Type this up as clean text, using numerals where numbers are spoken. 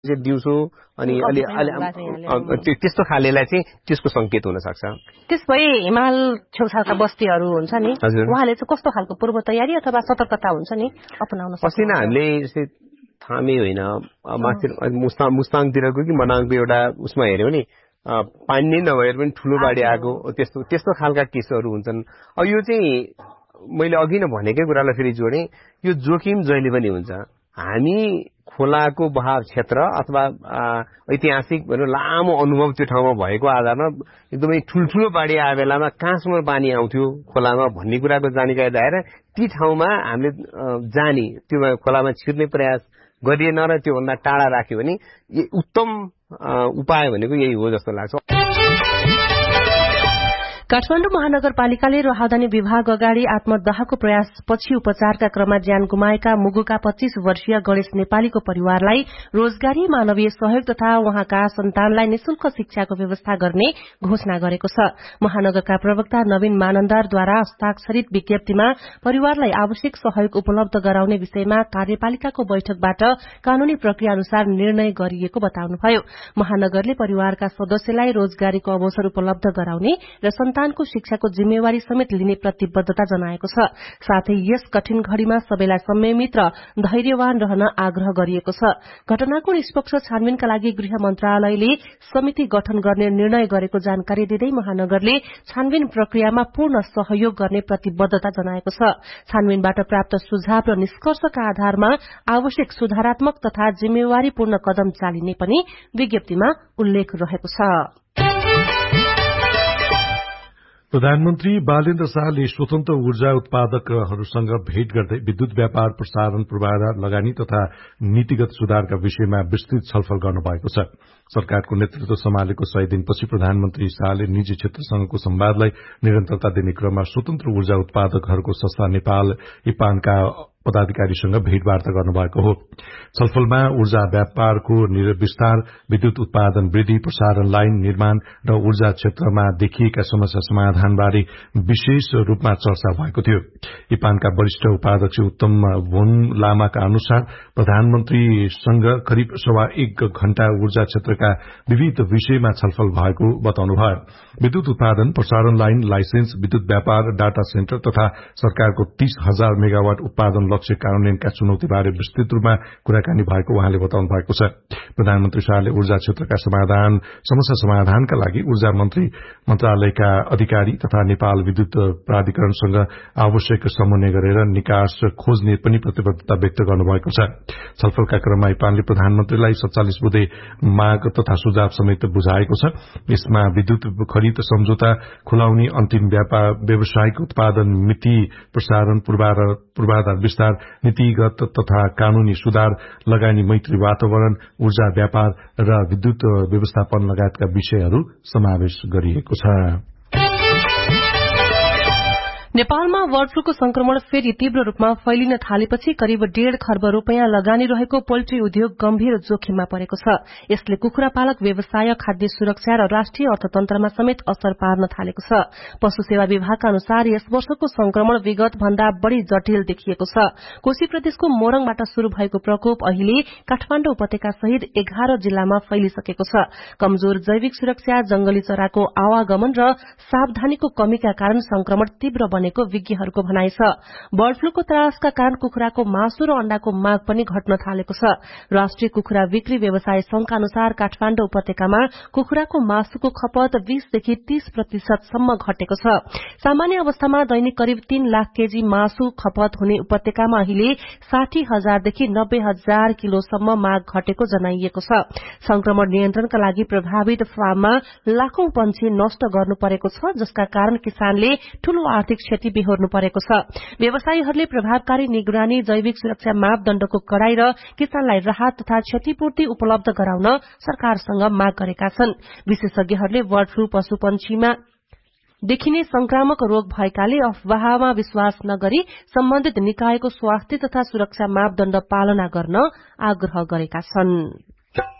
दिउँसो अनि अलि त्यस्तो खालेलाई चाहिँ त्यसको संकेत हुन सक्छ। त्यसभए हिमाल छेउछाउका बस्तीहरू हुन्छ नि, उहाँले चाहिँ कस्तो खालको पूर्व तयारी अथवा सतर्कता हुन्छ नि अपनाउन सक्छ? पसिना हामीले थामे होइन, मुस्ताङतिरको कि मनाङको एउटा उसमा हेऱ्यौँ नि, पानी नै नभएर पनि ठुलो बाढी आएको त्यस्तो खालका केसहरू हुन्छन्। अब यो चाहिँ मैले अघि नै भनेकै कुरालाई फेरि जोडेँ, यो जोखिम जहिले पनि हुन्छ। हामी खोलाको बहाव क्षेत्र अथवा ऐतिहासिक लामो अनुभव त्यो ठाउँमा भएको आधारमा एकदमै ठुल्ठुलो बाढी आए बेलामा कहाँसम्म पानी आउँथ्यो खोलामा भन्ने कुराको जानकारी आएर ती ठाउँमा हामीले जाने त्यो खोलामा छिर्ने प्रयास गरिएन र त्योभन्दा टाढा राख्यो भने उत्तम उपाय भनेको यही हो जस्तो लाग्छ। काठमाडौँ महानगरपालिकाले राहदानी विभाग अगाडि आत्मदाहको प्रयासपछि उपचारका क्रममा ज्यान गुमाएका मुगुका 25 वर्षीय गणेश नेपालीको परिवारलाई रोजगारी, मानवीय सहयोग तथा उहाँका सन्तानलाई निशुल्क शिक्षाको व्यवस्था गर्ने घोषणा गरेको छ। महानगरका प्रवक्ता नवीन मानन्दारद्वारा हस्ताक्षरित विज्ञप्तिमा परिवारलाई आवश्यक सहयोग उपलब्ध गराउने विषयमा कार्यपालिकाको बैठकबाट कानूनी प्रक्रिया अनुसार निर्णय गरिएको बताउनुभयो। महानगरले परिवारका सदस्यलाई रोजगारीको अवसर उपलब्ध गराउने र सन्तानको शिक्षाको जिम्मेवारी समेत लिने प्रतिबद्धता जनाएको छ। साथै यस कठिन घड़ीमा सबैलाई संयमित र धैर्यवान रहन आग्रह गरिएको छ। घटनाको निष्पक्ष छानबिनका लागि गृह मन्त्रालयले समिति गठन गर्ने निर्णय गरेको जानकारी दिँदै महानगरले छानबिन प्रक्रियामा पूर्ण सहयोग गर्ने प्रतिबद्धता जनाएको छ। छानबिनबाट प्राप्त सुझाव र निष्कर्षका आधारमा आवश्यक सुधारात्मक तथा जिम्मेवारीपूर्ण कदम चालिने पनि विज्ञप्तिमा उल्लेख रहेको छ। प्रधानमन्त्री बालेन्द्र शाहले स्वतन्त्र ऊर्जा उत्पादकहरूसँग भेट गर्दै विद्युत व्यापार, प्रसारण, पूर्वाधार लगानी तथा नीतिगत सुधारका विषयमा विस्तृत छलफल गर्नुभएको छ। सरकारको नेतृत्व सम्हालेको 100 दिनपछि प्रधानमन्त्री शाहले निजी क्षेत्रसँगको सम्वादलाई निरन्तरता दिने क्रममा स्वतन्त्र ऊर्जा उत्पादकहरूको संस्था नेपाल इपानका पदाधिकारीसँग भेटवार्ता गर्नुभएको हो। छलफलमा ऊर्जा व्यापारको विस्तार, विद्युत उत्पादन वृद्धि, प्रसारण लाइन निर्माण र ऊर्जा क्षेत्रमा देखिएका समस्या समाधानबारे विशेष रूपमा चर्चा भएको थियो। इपानका वरिष्ठ उपाध्यक्ष उत्तम भोन लामाका अनुसार प्रधानमन्त्रीसँग करिब 1.25 घण्टा ऊर्जा क्षेत्रका विविध विषयमा छलफल भएको बताउनुभयो। विद्युत उत्पादन, प्रसारण लाइन, लाइसेन्स, विद्युत व्यापार, डाटा सेन्टर तथा सरकारको 30,000 मेगावाट उत्पादन लक्ष्य कार्यान्वयनका चुनौतीबारे विस्तृत रूपमा कुराकानी भएको उहाँले बताउनु भएको छ। प्रधानमन्त्री शाहले ऊर्जा क्षेत्रका समस्या समाधानका लागि ऊर्जा मन्त्रालयका अधिकारी तथा नेपाल विद्युत प्राधिकरणसँग आवश्यक समन्वय गरेर निकास खोज्ने पनि प्रतिबद्धता व्यक्त गर्नुभएको छ। छलफलका क्रममा इपानले प्रधानमन्त्रीलाई 47 बुँदे माग तथा सुझाव समेत बुझाएको छ। यसमा विद्युत खरिद सम्झौता खुलाउने, अन्तिम व्यावसायिक उत्पादन मिति, प्रसारण, पूर्वाधार विस्तार, नीतिगत तथा कानूनी सुधार, लगानी मैत्री वातावरण, ऊर्जा व्यापार र विद्युत व्यवस्थापन लगायतका विषयहरू समावेश गरिएको छ। नेपालमा बर्ड फ्लूको संक्रमण फेरि तीव्र रूपमा फैलिन थालेपछि करिब 1.5 खर्ब रूपियाँ लगानी रहेको पोल्ट्री उद्योग गम्भीर जोखिममा परेको छ। यसले कुखुरा पालक व्यवसाय, खाद्य सुरक्षा र राष्ट्रिय अर्थतन्त्रमा समेत असर पार्न थालेको छ। पशु सेवा विभागका अनुसार यस वर्षको संक्रमण विगत भन्दा बढ़ी जटिल देखिएको छ। कोशी प्रदेशको मोरङबाट शुरू भएको प्रकोप अहिले काठमाडौँ उपत्यका सहित 11 जिल्लामा फैलिसकेको छ। कमजोर जैविक सुरक्षा, जंगली चराको आवागमन र सावधानीको कमीका कारण संक्रमण तीव्र बनेको विज्ञहरूको भनाइ छ। बर्ड फ्लूको त्रासका कारण कुखुराको मासु र अण्डाको माग पनि घट्न थालेको छ। राष्ट्रिय कुखुरा बिक्री व्यवसाय संघका अनुसार काठमाडौँ उपत्यकामा कुखुराको मासुको खपत 20 देखि 30% सम्म घटेको छ। सामान्य अवस्थामा दैनिक करिब 3 लाख केजी मासु खपत हुने उपत्यकामा अहिले 60,000 देखि 90,000 किलोसम्म माग घटेको जनाइएको छ। संक्रमण नियन्त्रणका लागि प्रभावित फार्ममा लाखौं पंक्षी नष्ट गर्नु परेको छ, जसका कारण किसानले ठूलो आर्थिक क्षति बेहोर्नु परेको छ। व्यवसायीहरूले प्रभावकारी निगरानी, जैविक सुरक्षा मापदण्डको कडाई र किसानलाई राहत तथा क्षतिपूर्ति उपलब्ध गराउन सरकारसँग माग गरेका छन्। विशेषज्ञहरूले बर्ड फ्लू पशुपक्षीमा देखिने संक्रामक रोग भएकाले अफवाहमा विश्वास नगरी सम्बन्धित निकायको स्वास्थ्य तथा सुरक्षा मापदण्ड पालना गर्न आग्रह गरेका छन्।